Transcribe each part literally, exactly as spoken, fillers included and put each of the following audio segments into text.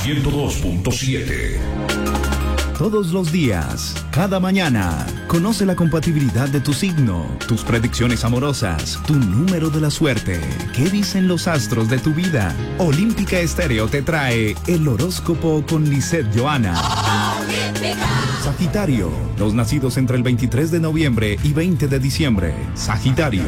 ciento dos punto siete. Todos los días, cada mañana, conoce la compatibilidad de tu signo, tus predicciones amorosas, tu número de la suerte. ¿Qué dicen los astros de tu vida? Olímpica Estéreo te trae el horóscopo con Lisette Johanna. Sagitario, los nacidos entre el veintitrés de noviembre y veinte de diciembre. Sagitario.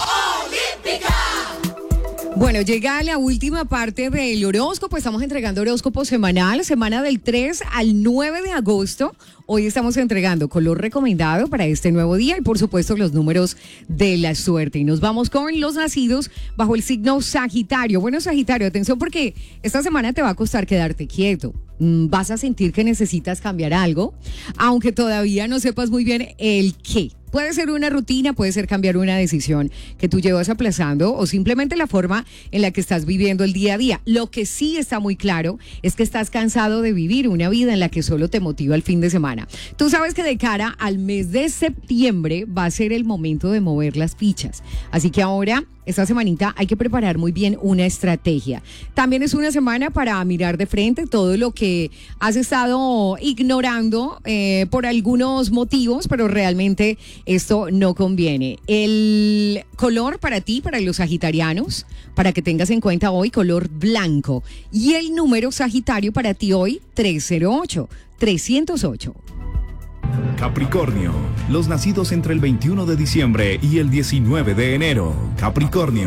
Bueno, llega la última parte del horóscopo. Estamos entregando horóscopo semanal, semana del tres al nueve de agosto. Hoy estamos entregando color recomendado para este nuevo día y por supuesto los números de la suerte. Y nos vamos con los nacidos bajo el signo Sagitario. Bueno, Sagitario, atención porque esta semana te va a costar quedarte quieto. Vas a sentir que necesitas cambiar algo, aunque todavía no sepas muy bien el qué. Puede ser una rutina, puede ser cambiar una decisión que tú llevas aplazando o simplemente la forma en la que estás viviendo el día a día. Lo que sí está muy claro es que estás cansado de vivir una vida en la que solo te motiva el fin de semana. Tú sabes que de cara al mes de septiembre va a ser el momento de mover las fichas. Así que ahora, esta semanita, hay que preparar muy bien una estrategia. También es una semana para mirar de frente todo lo que has estado ignorando eh, por algunos motivos, pero realmente esto no conviene. El color para ti, para los sagitarianos, para que tengas en cuenta hoy, color blanco. Y el número Sagitario para ti hoy, tres cero ocho, trescientos ocho. Capricornio, los nacidos entre el veintiuno de diciembre y el diecinueve de enero. Capricornio.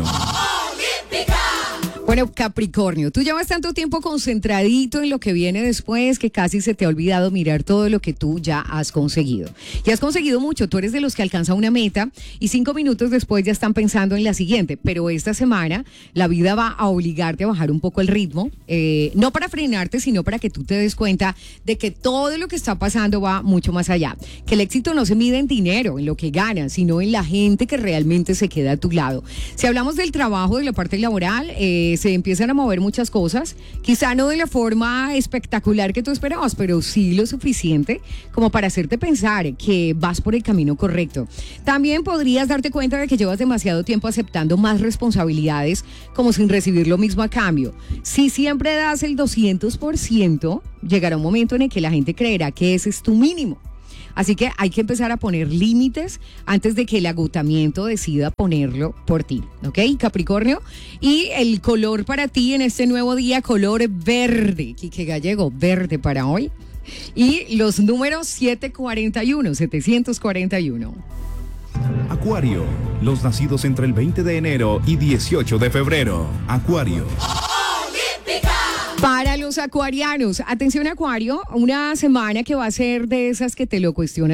Bueno, Capricornio, tú llevas tanto tiempo concentradito en lo que viene después que casi se te ha olvidado mirar todo lo que tú ya has conseguido. Y has conseguido mucho, tú eres de los que alcanza una meta y cinco minutos después ya están pensando en la siguiente. Pero esta semana la vida va a obligarte a bajar un poco el ritmo, eh, no para frenarte, sino para que tú te des cuenta de que todo lo que está pasando va mucho más allá. Que el éxito no se mide en dinero, en lo que ganas, sino en la gente que realmente se queda a tu lado. Si hablamos del trabajo, de la parte laboral, eh, se empiezan a mover muchas cosas, quizá no de la forma espectacular que tú esperabas, pero sí lo suficiente como para hacerte pensar que vas por el camino correcto. También podrías darte cuenta de que llevas demasiado tiempo aceptando más responsabilidades como sin recibir lo mismo a cambio. Si siempre das el doscientos por ciento, llegará un momento en el que la gente creerá que ese es tu mínimo. Así que hay que empezar a poner límites antes de que el agotamiento decida ponerlo por ti, ¿ok, Capricornio? Y el color para ti en este nuevo día, color verde. Quique Gallego, verde para hoy. Y los números setecientos cuarenta y uno, setecientos cuarenta y uno. Acuario, los nacidos entre el veinte de enero y dieciocho de febrero. Acuario. Para los acuarianos, atención Acuario, una semana que va a ser de esas que te lo cuestionas